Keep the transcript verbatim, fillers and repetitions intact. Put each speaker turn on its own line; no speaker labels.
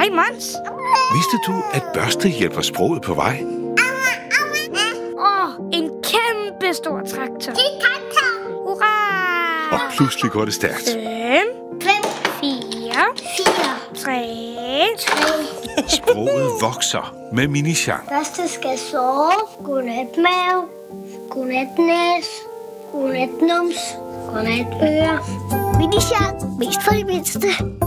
Hej, Mons.
Vidste du, at børste hjælper sproget på vej?
Åh, oh, en kæmpe stor traktor.
Det er traktor.
Hurra!
Og pludselig går det stærkt.
Fem,
Fem,
fire,
fire,
tre.
tre.
Sproget vokser med Mini-Jean.
Første skal sove. Godnat mave. Godnat næs. Godnat nums. Godnat øre. Mini-Jean. Mest for de mindste.